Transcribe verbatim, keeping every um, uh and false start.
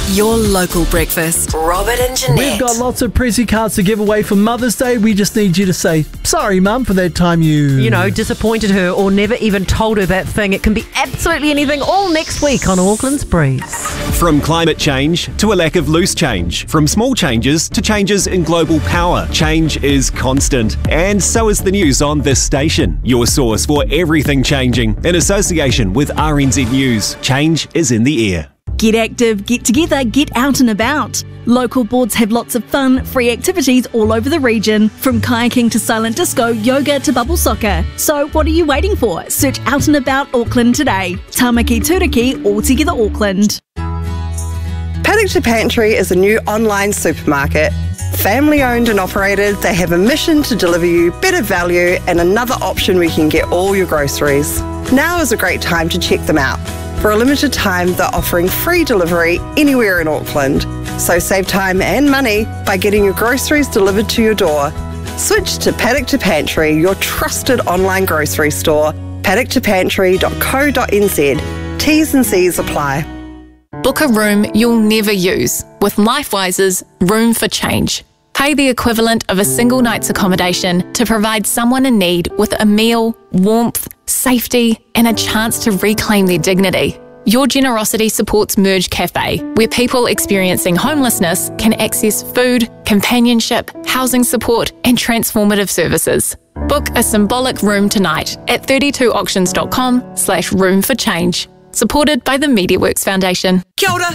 Your local breakfast. Robert and Jeanette. We've got lots of Prezi cards to give away for Mother's Day. We just need you to say, sorry, Mum, for that time you... You know, disappointed her or never even told her that thing. It can be absolutely anything, all next week on Auckland's Breeze. From climate change to a lack of loose change. From small changes to changes in global power. Change is constant. And so is the news on this station. Your source for everything changing. In association with R N Z News. Change is in the air. Get active, get together, get out and about. Local boards have lots of fun, free activities all over the region, from kayaking to silent disco, yoga to bubble soccer. So what are you waiting for? Search Out and About Auckland today. Tamaki Turiki, Altogether Auckland. Paddock to Pantry is a new online supermarket. Family owned and operated, they have a mission to deliver you better value and another option where you can get all your groceries. Now is a great time to check them out. For a limited time, they're offering free delivery anywhere in Auckland. So save time and money by getting your groceries delivered to your door. Switch to Paddock to Pantry, your trusted online grocery store. paddock to pantry dot co dot n z. T's and C's apply. Book a room you'll never use with LifeWise's Room for Change. Pay the equivalent of a single night's accommodation to provide someone in need with a meal, warmth, safety, and a chance to reclaim their dignity. Your generosity supports Merge Cafe, where people experiencing homelessness can access food, companionship, housing support, and transformative services. Book a symbolic room tonight at thirty-two auctions dot com slash room for change. Supported by the MediaWorks Foundation. Kia ora,